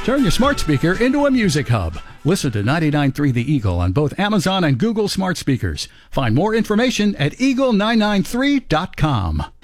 Turn your smart speaker into a music hub. Listen to 99.3 The Eagle on both Amazon and Google smart speakers. Find more information at eagle993.com.